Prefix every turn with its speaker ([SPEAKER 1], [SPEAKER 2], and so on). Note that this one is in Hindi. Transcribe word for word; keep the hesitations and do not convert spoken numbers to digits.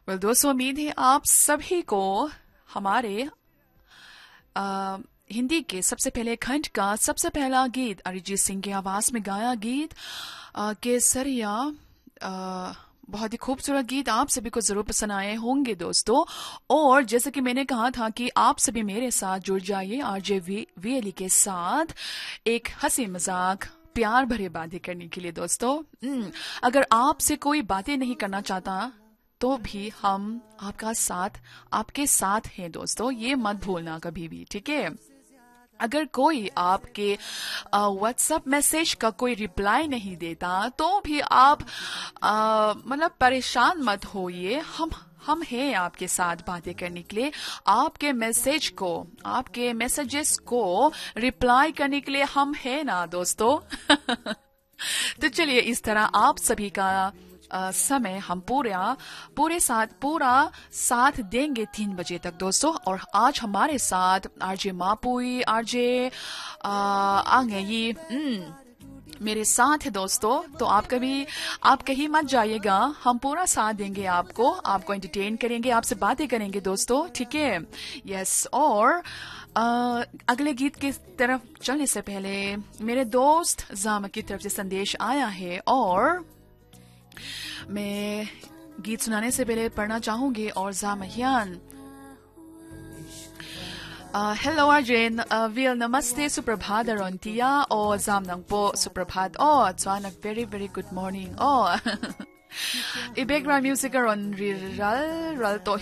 [SPEAKER 1] वेल दोस्तों, उम्मीद है आप सभी को हमारे आ, हिंदी के सबसे पहले खंड का सबसे पहला गीत, अरिजीत सिंह की आवाज में गाया गीत आ, केसरिया, आ, बहुत ही खूबसूरत गीत आप सभी को जरूर पसंद आए होंगे दोस्तों। और जैसे कि मैंने कहा था कि आप सभी मेरे साथ जुड़ जाइए आरजे वी वीएलई के साथ एक हंसी मजाक प्यार भरे बातें करने के लिए दोस्तों। हम्म, अगर आपसे कोई बातें नहीं करना चाहता तो भी हम आपका साथ आपके साथ हैं दोस्तों, ये मत भूलना कभी भी, ठीक है। अगर कोई आपके व्हाट्सएप मैसेज का कोई रिप्लाई नहीं देता तो भी आप आ, मतलब परेशान मत होइए, हम हम हैं आपके साथ बातें करने के लिए। आपके मैसेज को, आपके मैसेजेस को रिप्लाई करने के लिए हम हैं ना दोस्तों। तो चलिए, इस तरह आप सभी का आ, समय हम पूरा पूरे साथ पूरा साथ देंगे तीन बजे तक दोस्तों। और आज हमारे साथ आरजे मापुई, आरजे आंगई मेरे साथ है दोस्तों। तो आप कभी आप कहीं मत जाइएगा, हम पूरा साथ देंगे आपको, आपको एंटरटेन करेंगे, आपसे बातें करेंगे दोस्तों, ठीक है। यस, और Uh, अगले गीत की तरफ चलने से पहले मेरे दोस्त जामा की तरफ से संदेश आया है और मैं गीत सुनाने से पहले पढ़ना चाहूंगी। और जामहियान, hello Arjen, uh, vil namaste suprabhat arontia o zamnang po suprabhat o tsuanak very very good morning o i background music aron ral ral to